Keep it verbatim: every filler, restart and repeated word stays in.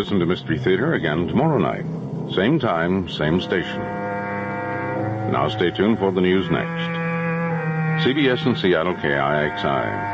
listen to Mystery Theater again tomorrow night. Same time, same station. Now stay tuned for the news next. C B S in Seattle, K I X I.